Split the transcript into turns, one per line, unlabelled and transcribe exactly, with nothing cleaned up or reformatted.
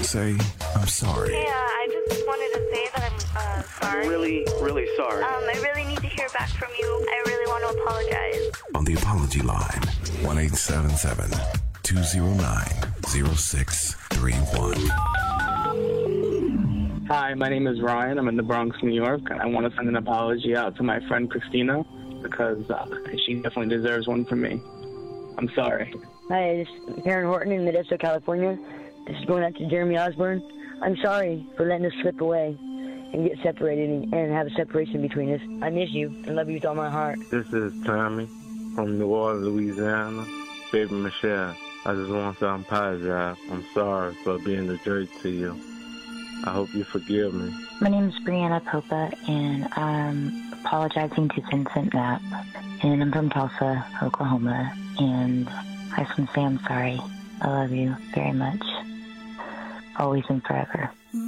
say, I'm sorry.
Hey, uh, I just wanted to say that I'm uh, sorry.
Really, really sorry.
Um, I really need to hear back from you. I really want to apologize.
On the apology line, one eight seven seven, two zero nine, zero six three one.
Hi, my name is Ryan. I'm in the Bronx, New York, and I want to send an apology out to my friend Christina because uh, she definitely deserves one from me. I'm sorry.
Hi, this is Karen Horton in Modesto, California. This is going out to Jeremy Osborne. I'm sorry for letting us slip away and get separated and, and have a separation between us. I miss you and love you with all my heart.
This is Tommy from New Orleans, Louisiana. Baby Michelle, I just want to apologize. I'm sorry for being a jerk to you. I hope you forgive me.
My name is Brianna Popa, and I'm apologizing to Vincent Knapp. And I'm from Tulsa, Oklahoma. And I just want to say I'm sorry. I love you very much. Always and forever.